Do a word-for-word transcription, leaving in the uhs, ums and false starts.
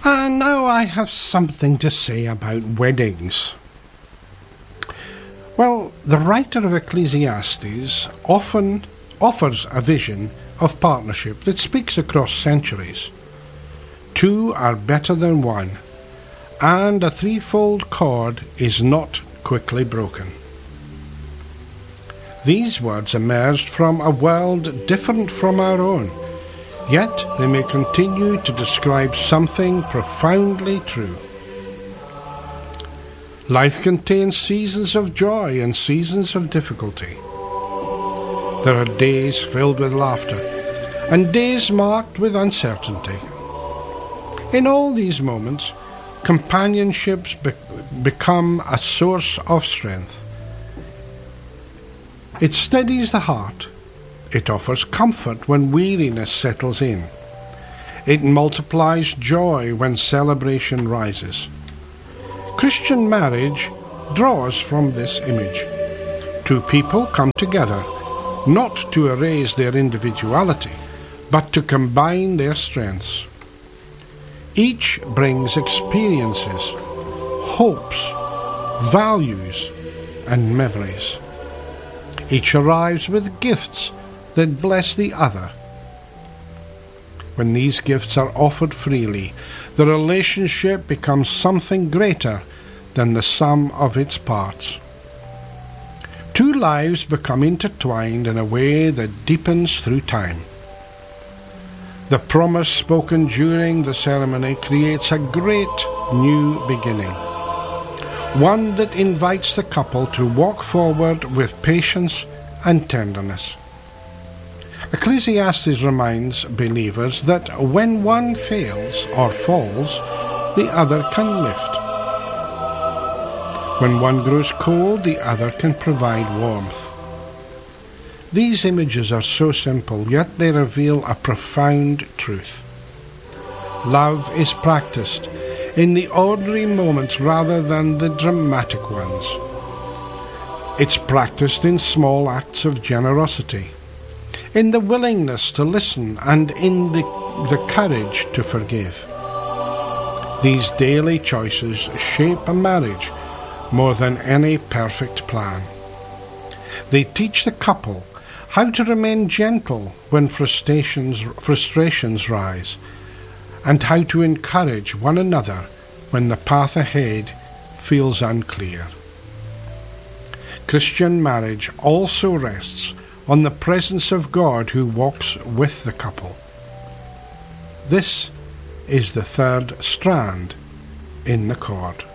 And now I have something to say about weddings. Well, the writer of Ecclesiastes often offers a vision of partnership that speaks across centuries. Two are better than one, and a threefold cord is not quickly broken. These words emerged from a world different from our own, yet they may continue to describe something profoundly true. Life contains seasons of joy and seasons of difficulty. There are days filled with laughter and days marked with uncertainty. In all these moments, companionships be- become a source of strength. It steadies the heart. It offers comfort when weariness settles in. It multiplies joy when celebration rises. Christian marriage draws from this image. Two people come together, not to erase their individuality, but to combine their strengths. Each brings experiences, hopes, values, and memories. Each arrives with gifts that bless the other. When these gifts are offered freely, the relationship becomes something greater than the sum of its parts. Two lives become intertwined in a way that deepens through time. The promise spoken during the ceremony creates a great new beginning, one that invites the couple to walk forward with patience and tenderness. Ecclesiastes reminds believers that when one fails or falls, the other can lift. When one grows cold, the other can provide warmth. These images are so simple, yet they reveal a profound truth. Love is practiced in the ordinary moments rather than the dramatic ones. It's practiced in small acts of generosity, in the willingness to listen, and in the, the courage to forgive. These daily choices shape a marriage more than any perfect plan. They teach the couple how to remain gentle when frustrations, frustrations rise, and how to encourage one another when the path ahead feels unclear. Christian marriage also rests on the presence of God who walks with the couple. This is the third strand in the cord.